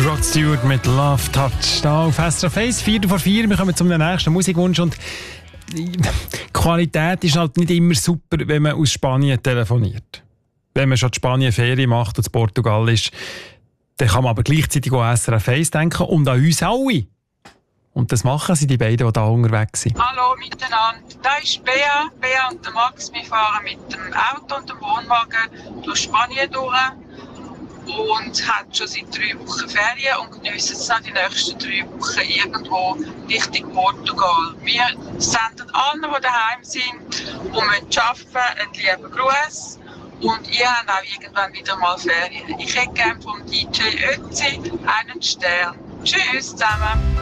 Rod Stewart mit Love Touch. Da auf SRF 1, 4:04. Wir kommen zum nächsten Musikwunsch. Und die Qualität ist halt nicht immer super, wenn man aus Spanien telefoniert. Wenn man schon die Spanien-Ferien macht und in Portugal ist, dann kann man aber gleichzeitig auch an SRF 1 denken und an uns alle. Und das machen sie, die beiden, die da unterwegs sind. Hallo miteinander, da ist Bea. Bea und der Max, wir fahren mit dem Auto und dem Wohnwagen durch Spanien durch und haben schon seit 3 Wochen Ferien und geniessen es noch die nächsten 3 Wochen irgendwo Richtung Portugal. Wir senden allen, die daheim sind und müssen arbeiten, einen lieben Gruß. Und ihr habt auch irgendwann wieder mal Ferien. Ich hätte gerne vom DJ Ötzi einen Stern. Tschüss zusammen.